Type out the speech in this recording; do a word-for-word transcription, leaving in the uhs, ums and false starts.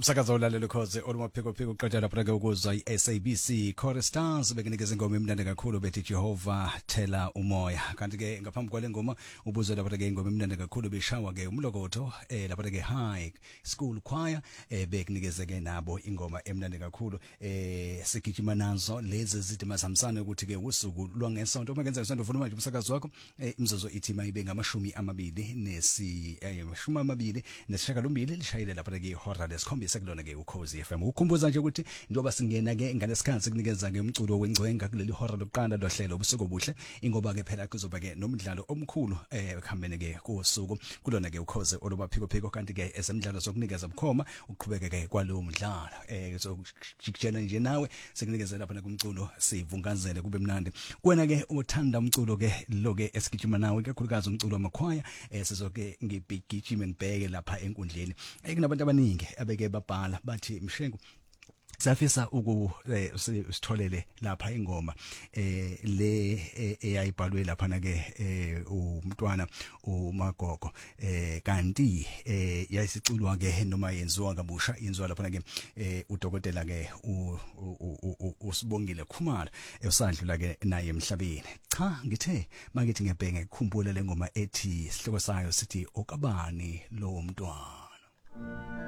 Umsakazo olalelo khoze olumaphiko phiko uqatsha lapha ke ukuzwa i-S A B C Chorus Stars bekinikeza ingoma emnandi kakhulu bethi Jehova thela umoya. Kanti ke ngaphambi kwale ngoma ubuzwe lapha ke ingoma emnandi kakhulu beshawa ke umlokotho eh lapha ke high school choir eh bekinikeze ke nabo ingoma emnandi kakhulu eh sigijima nazo lezi zidima samsana ukuthi ke usuku lwangesonto uma kenza isonto ufuna manje umsakazo wakho imzozo ithi mayibe ngamashumi amabili nesi eh mashumi amabili nesishiyagalombili lishayile lapha ke ihora lesikhombisa kulona ke ukhozi F M. Ukhumbuza nje ukuthi njoba singena ke nganesikhathi kunikeza ke umculo wengcwenga kuleli hora lokuqala lohlelo ubusuku obuhle ingoba ke phela kuzoba ke nomdlalo omkhulu eh ekhambene ke kusuku kulona ke ukhozi olubaphiko phiko kanti ke esemidlalo sokunikeza bukhoma uqhubeke ke kwalowo mdlalo eh sokujikijela nje nawe sikunikeza lapha na kumculo sivungazele kube mnandi wena ke uthanda umculo ke lo ke esigijima nawe kakhulukazi umculo wamakhwaya eh sizoke ngibhigijime ngibheke lapha enkundleni eh kunabantu abaningi abeke babhala bathi Mshengu safisa uku sitholele lapha ingoma eh le eyayibhalwe lapha na ke eh umntwana uMagogo eh kanti eh yayisiculwa ke noma yenziwa kabusha yenziwa lapha na ke eh udokotela ke uSibongile Khumalo esadlula ke naye emhlabeni. Cha ngithe makithi ngiyabheka ngikhumbule le ngoma ethi sihloko sayo sithi okabani lo mntwana.